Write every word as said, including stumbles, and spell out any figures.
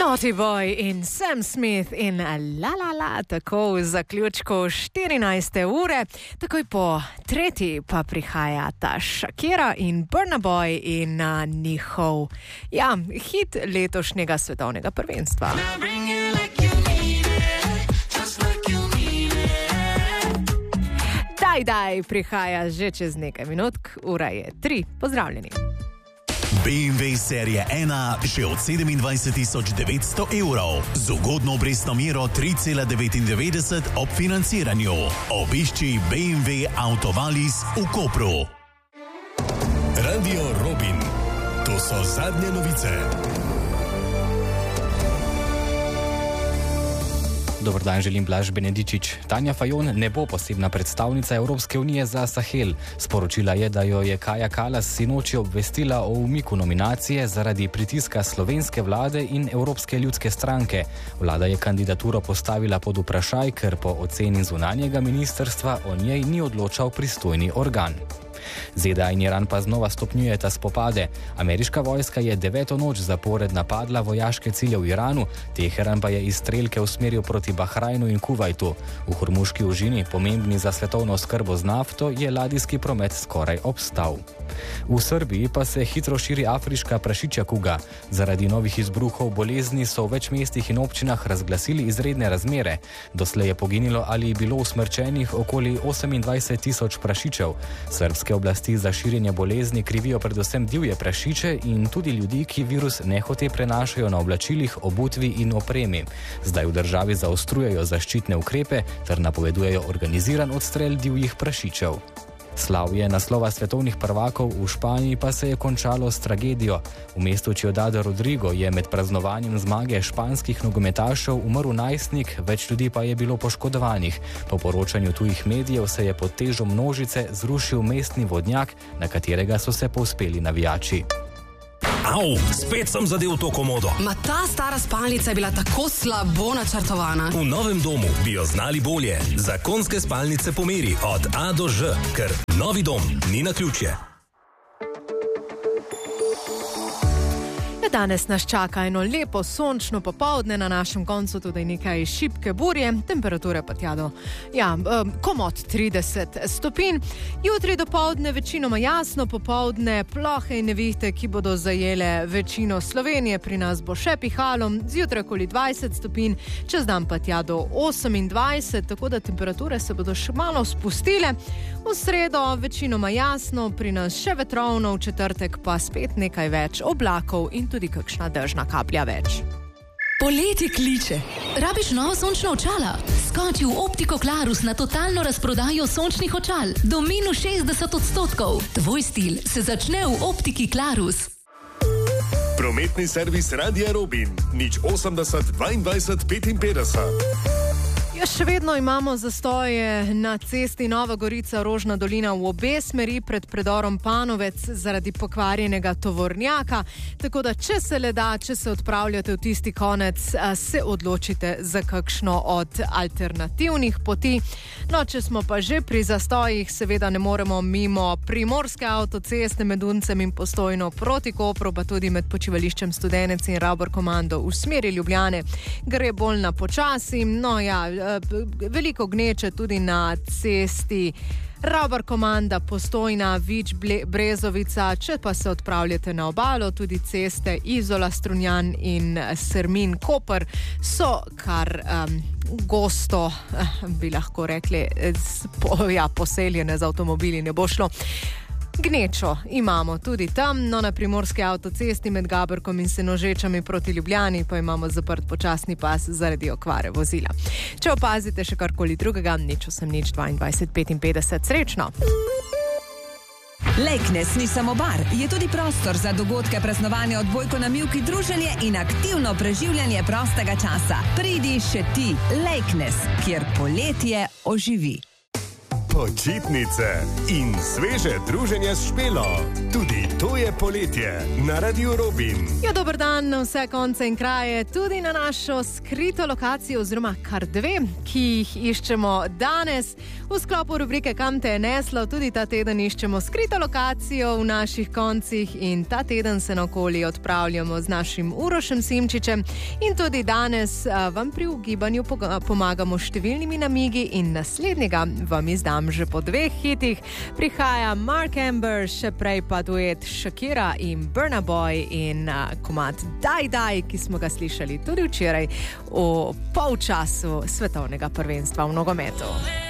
Naughty Boy in Sam Smith in La La La, tako v zaključku štirinajste ure, takoj po tretji pa prihajata Shakira in Burna Boy in uh, njihov, ja, hit letošnjega svetovnega prvenstva. Daj, daj, prihaja že čez nekaj minutk, ura je tri, pozdravljeni. B M W serije ena že od sedemindvajset tisoč devetsto evrov z ugodno obrestno mero tri cela devetindevetdeset ob financiranju. Obišči B M W Autovalis v Kopru. Radio Robin. To so zadnje novice. Dobar dan, želim Blaž Benedičič. Tanja Fajon ne bo posebna predstavnica Evropske unije za Sahel. Sporočila je, da jo je Kaja Kalas sinoči obvestila o umiku nominacije zaradi pritiska slovenske vlade in Evropske ljudske stranke. Vlada je kandidaturo postavila pod vprašaj, ker po oceni zunanjega ministrstva o njej ni odločal pristojni organ. Z D A in Iran pa znova stopnjujeta spopade. Ameriška vojska je deveto noč zapored napadla vojaške cilje v Iranu, Teheran pa je izstrelke usmeril proti Bahrajnu in Kuvajtu. V Hormuški ožini, pomembni za svetovno oskrbo z nafto, je ladijski promet skoraj obstal. V Srbiji pa se hitro širi afriška prašičja kuga. Zaradi novih izbruhov bolezni so v več mestih in občinah razglasili izredne razmere. Doslej je poginilo ali bilo usmrčenih okoli osemindvajset tisoč prašičev. Srbske oblasti za širjenje bolezni krivijo predvsem divje prašiče in tudi ljudi, ki virus nehote prenašajo na oblačilih, obutvi in opremi. Zdaj v državi zaostrujejo zaščitne ukrepe ter napovedujejo organiziran odstrel divjih prašičev. Slavje naslova svetovnih prvakov v Španiji pa se je končalo s tragedijo. V mestu Ciudad Rodrigo je med praznovanjem zmage španskih nogometašev umrl najstnik, več ljudi pa je bilo poškodovanih. Po poročanju tujih medijev se je pod težo množice zrušil mestni vodnjak, na katerega so se povzpeli navijači. Au, spet sem zadel to komodo. Ma ta stara spalnica je bila tako slabo načrtovana. V novem domu bi jo znali bolje. Zakonske spalnice po meri od A do Ž, ker novi dom ni naključje. Danes nas čaka eno lepo sončno popoldne, na našem koncu tudi nekaj šibke burje, temperature pa tja do, ja, komot trideset stopinj. Jutri dopoldne večinoma jasno, popoldne plohe in nevihte, ki bodo zajele večino Slovenije, pri nas bo še pihalo, zjutraj okoli dvajset stopinj, čez dan pa tja do osemindvajset, tako da temperature se bodo še malo spustile. V sredo večinoma jasno, pri nas še vetrovno, v četrtek pa spet nekaj več oblakov in tudi kakšna dežna kaplja več. Poletje kliče. Rabiš novo sončno očala? Skoči v Optiko Klarus na totalno razprodajo sončnih očal. Do minus šestdeset odstotkov. Tvoj stil se začne v Optiki Klarus. Prometni servis Radia Robin. nič osemdeset dvaindvajset petinpetdeset. Ja, še vedno imamo zastoje na cesti Nova Gorica-Rožna dolina v obe smeri pred predorom Panovec zaradi pokvarjenega tovornjaka, tako da če se le da, če se odpravljate v tisti konec, se odločite za kakšno od alternativnih poti. No, če smo pa že pri zastojih, seveda ne moremo mimo primorske avtoceste med Uncem in Postojno proti Kopru, pa tudi med počivališčem Studenec in Ravbar Komando v smeri Ljubljane. Gre bolj na počasi, no ja, veliko gneče tudi na cesti Ravbar Komanda, Postojna, Vič, Brezovica. Če pa se odpravljate na obalo, tudi ceste Izola, Strunjan in Sermin, Koper so kar um, gosto, bi lahko rekli, po, ja, poseljene z avtomobili, ne bo šlo. Gnečo imamo tudi tam, no na primorski avtocesti med Gaberkom in Senožečami proti Ljubljani pa imamo zaprt počasni pas zaradi okvare vozila. Če opazite še karkoli drugega, nič osem nič dvaindvajset petinpetdeset, srečno! Lejknes ni samo bar, je tudi prostor za dogodke, praznovanja, odbojko na mivki, druženje in aktivno preživljanje prostega časa. Pridi še ti, Lejknes, kjer poletje oživi. počitnice in sveže druženje s Špelo. Tudi to je poletje na Radiu Robin. Ja, dober dan na vse konce in kraje, tudi na našo skrito lokacijo, oziroma kar dve, ki jih iščemo danes. V sklopu rubrike Kam te je neslo, tudi ta teden iščemo skrito lokacijo v naših koncih in ta teden se naokoli odpravljamo z našim Urošem Simčičem in tudi danes a, vam pri ugibanju pomagamo številnimi namigi in naslednjega vam izdam že po dveh hitih. Prihaja Mark Amber, še prej pa duet Shakira in Burna Boy in a, komad Daj Daj, ki smo ga slišali tudi včeraj v polčasu svetovnega prvenstva v nogometu.